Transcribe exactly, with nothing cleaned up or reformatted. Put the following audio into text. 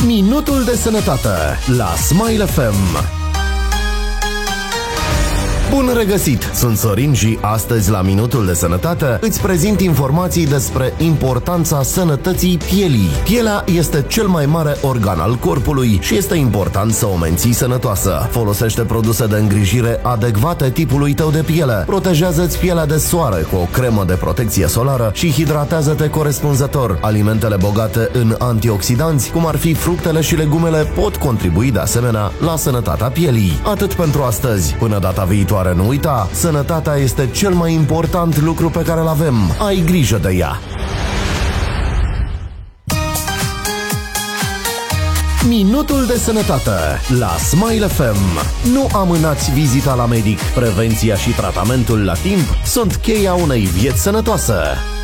Minutul de sănătate la Smile F M. Bun regăsit! Sunt Sorin și astăzi la Minutul de Sănătate îți prezint informații despre importanța sănătății pielii. Pielea este cel mai mare organ al corpului și este important să o menții sănătoasă. Folosește produse de îngrijire adecvate tipului tău de piele. Protejează-ți pielea de soare cu o cremă de protecție solară și hidratează-te corespunzător. Alimentele bogate în antioxidanți, cum ar fi fructele și legumele, pot contribui de asemenea la sănătatea pielii. Atât pentru astăzi. Până data viitoare, nu uita, sănătatea este cel mai important lucru pe care îl avem. Ai grijă de ea! Minutul de sănătate la Smile F M. Nu amânați vizita la medic. Prevenția și tratamentul la timp sunt cheia unei vieți sănătoase.